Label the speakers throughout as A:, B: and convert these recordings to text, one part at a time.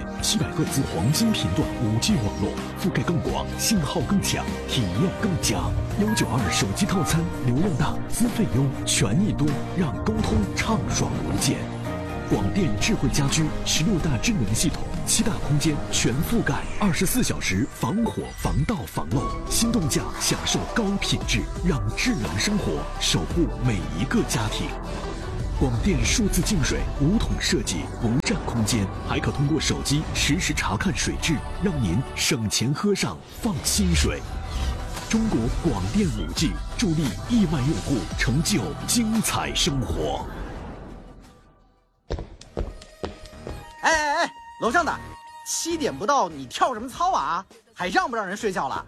A: 年，700赫兹黄金频段5G 网络，覆盖更广，信号更强，体验更佳。192手机套餐，流量大，资费优，权益多，让沟通畅爽无间。广电智慧家居16大智能系统，7大空间全覆盖，24小时防火、防盗、防漏。心动价享受高品质，让智能生活守护每一个家庭。广电数字净水无桶设计，不占空间，还可通过手机实时查看水质，让您省钱喝上放心水。中国广电5G助力亿万用户成就精彩生活。
B: 哎，楼上的，7点不到，你跳什么操啊？还让不让人睡觉了？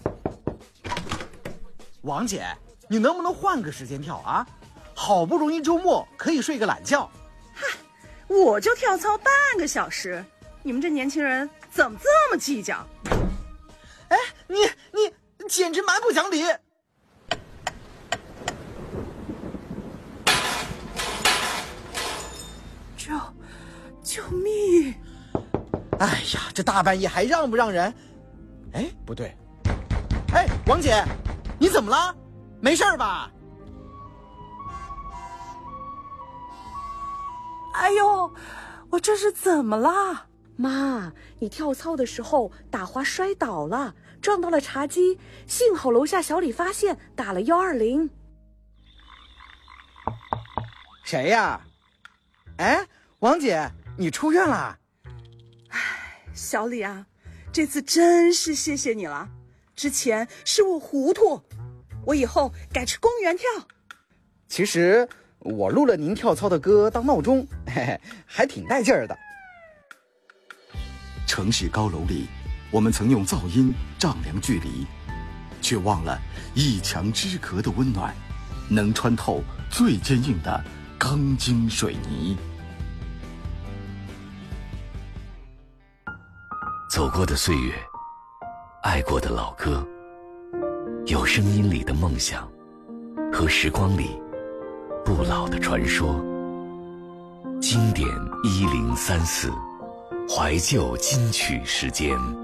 B: 王姐，你能不能换个时间跳啊？好不容易周末可以睡个懒觉。
C: 嗨，我就跳操半个小时，你们这年轻人怎么这么计较？
B: 哎，你简直蛮不讲理！
C: 救命！
B: 哎呀，这大半夜还让不让人？哎，不对。哎，王姐，你怎么了？没事吧？
C: 哎呦，我这是怎么了？
D: 妈，你跳操的时候打滑摔倒了，撞到了茶几，幸好楼下小李发现，打了120。
B: 谁呀？哎，王姐，你出院了？
C: 哎，小李啊，这次真是谢谢你了。之前是我糊涂，我以后改去公园跳。
B: 其实我录了您跳操的歌当闹钟，嘿嘿，还挺带劲儿的。
E: 城市高楼里，我们曾用噪音丈量距离，却忘了一墙之隔的温暖，能穿透最坚硬的钢筋水泥。
F: 走过的岁月，爱过的老歌，有声音里的梦想，和时光里不老的传说。经典1034，怀旧金曲时间。